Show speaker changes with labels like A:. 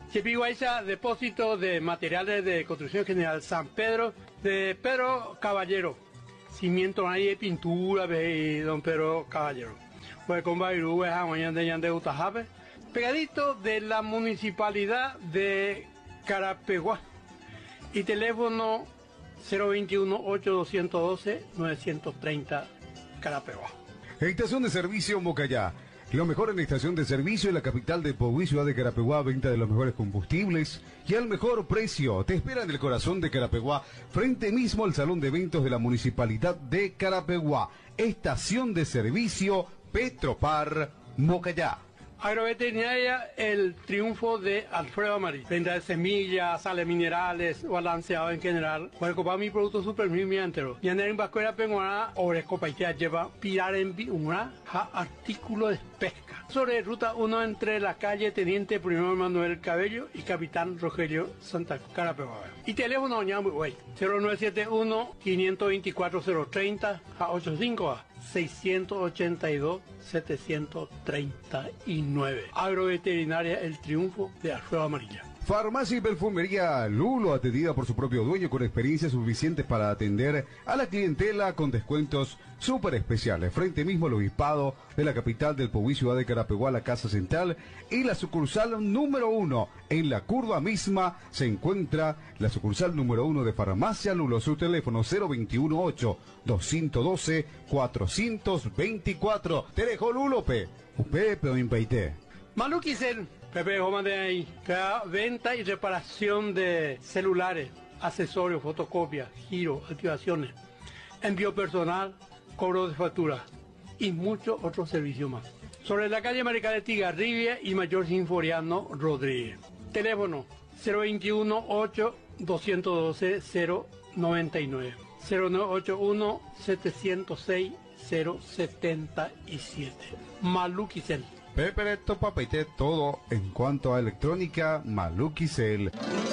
A: Chepiguaycha, depósito de materiales de construcción general San Pedro, de Pedro Caballero. Cimiento ahí, pintura, de don Pedro Caballero. Pues con Bairú, pegadito de la municipalidad de Carapeguá. Y teléfono 021-8212-930 Carapeguá.
B: Estación de servicio Mocayá. Lo mejor en la estación de servicio en la capital de Pogüí, ciudad de Carapeguá, venta de los mejores combustibles y al mejor precio. Te espera en el corazón de Carapeguá, frente mismo al salón de eventos de la municipalidad de Carapeguá. Estación de servicio Petropar Mocayá.
A: Agroveterinaria El Triunfo de Alfredo Amarillo. Venta de semillas, sales minerales, balanceado en general. Puede comprar mi producto super mi entero. Y en el Vascuera Penguana, Oresco Paitea lleva pilar en una artículo de pesca. Sobre ruta 1 entre la calle Teniente Primero Manuel Cabello y Capitán Rogelio Santa Carapeguá. Y teléfono ñambu, güey. 0971-524-030 a 85 682-739. Agroveterinaria El Triunfo de Alfredo Amarilla.
B: Farmacia y perfumería Lulo, atendida por su propio dueño con experiencia suficiente para atender a la clientela con descuentos súper especiales. Frente mismo al obispado de la capital del Pogüí, ciudad de Carapeguá, la Casa Central y la sucursal número 1. En la curva misma se encuentra la sucursal número 1 de Farmacia Lulo. Su teléfono 021-8-212-424. Te dejo Lulope. Upepe o impeite.
A: Maluquicel, Pepe Joma de ahí, que da venta y reparación de celulares, accesorios, fotocopias, giro, activaciones, envío personal, cobro de factura y muchos otros servicios más. Sobre la calle Maricales Tigarribia y Mayor Sinforiano Rodríguez. Teléfono 021-8-212-099, 0981-706-077. Maluquicel.
B: Pepe Topapeite, todo en cuanto a electrónica Maluquicel.